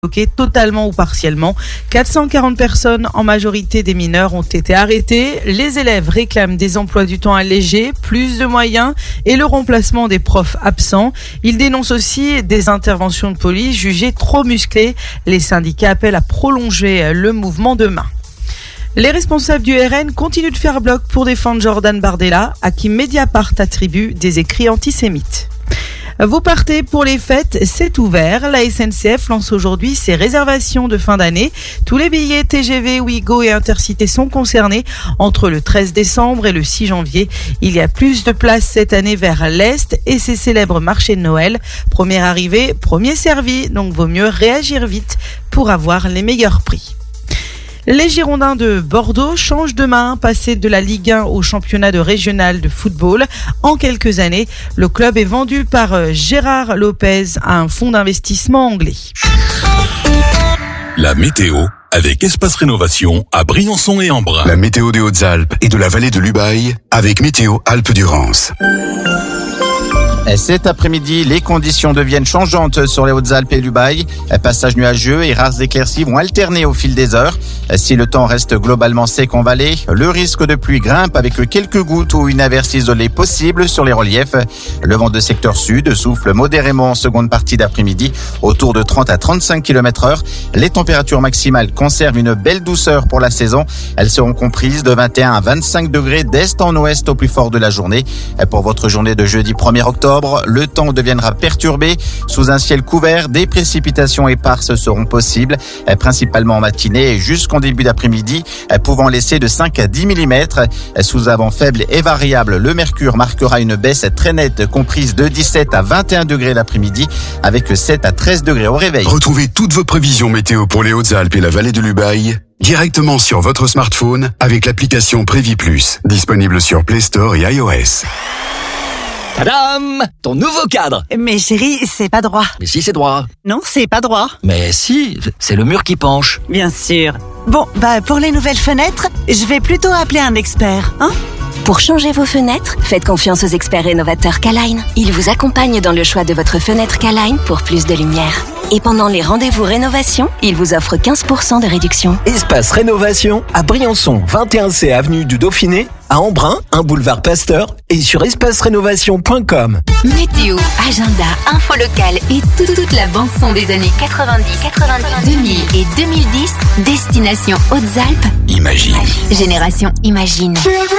bloqués totalement ou partiellement. 440 personnes, en majorité des mineurs, ont été arrêtées. Les élèves réclament des emplois du temps allégés, plus de moyens et le remplacement des profs absents. Ils dénoncent aussi des interventions de police jugées trop musclées. Les syndicats appellent à prolonger le mouvement demain. Les responsables du RN continuent de faire bloc pour défendre Jordan Bardella, à qui Mediapart attribue des écrits antisémites. Vous partez pour les fêtes, c'est ouvert. La SNCF lance aujourd'hui ses réservations de fin d'année. Tous les billets TGV, Ouigo et Intercité sont concernés entre le 13 décembre et le 6 janvier. Il y a plus de places cette année vers l'Est et ses célèbres marchés de Noël. Premier arrivé, premier servi, donc vaut mieux réagir vite pour avoir les meilleurs prix. Les Girondins de Bordeaux changent de main, passés de la Ligue 1 au championnat de régional de football. En quelques années, le club est vendu par Gérard Lopez à un fonds d'investissement anglais. La météo avec Espace Rénovation à Briançon et Embrun. La météo des Hautes-Alpes et de la vallée de l'Ubaye avec Météo Alpes-Durance. Cet après-midi, les conditions deviennent changeantes sur les Hautes-Alpes et l'Ubaye. Passages nuageux et rares éclaircies vont alterner au fil des heures. Si le temps reste globalement sec en vallée, le risque de pluie grimpe avec quelques gouttes ou une averse isolée possible sur les reliefs. Le vent de secteur sud souffle modérément en seconde partie d'après-midi, autour de 30 à 35 km/h. Les températures maximales conservent une belle douceur pour la saison. Elles seront comprises de 21 à 25 degrés d'est en ouest au plus fort de la journée. Pour votre journée de jeudi 1er octobre, le temps deviendra perturbé. Sous un ciel couvert, des précipitations éparses seront possibles, principalement en matinée et jusqu'en début d'après-midi, pouvant laisser de 5 à 10 mm. Sous un vent faible et variable, le mercure marquera une baisse très nette comprise de 17 à 21 degrés l'après-midi, avec 7 à 13 degrés au réveil. Retrouvez toutes vos prévisions météo pour les Hautes-Alpes et la vallée de l'Ubaye directement sur votre smartphone avec l'application Prévis Plus, disponible sur Play Store et iOS. Tadam! Ton nouveau cadre! Mais chérie, c'est pas droit. Mais si, c'est droit. Non, c'est pas droit. Mais si, c'est le mur qui penche. Bien sûr. Bon, pour les nouvelles fenêtres, je vais plutôt appeler un expert, hein? Pour changer vos fenêtres, faites confiance aux experts rénovateurs K-Line. Ils vous accompagnent dans le choix de votre fenêtre K-Line pour plus de lumière. Et pendant les rendez-vous rénovation, ils vous offrent 15% de réduction. Espace Rénovation à Briançon, 21C avenue du Dauphiné, à Embrun, un boulevard Pasteur et sur espacerénovation.com. Météo, agenda, info locale et toute la bande-son des années 90, 2000 et 2010, destination Hautes-Alpes. Imagine. Génération Imagine.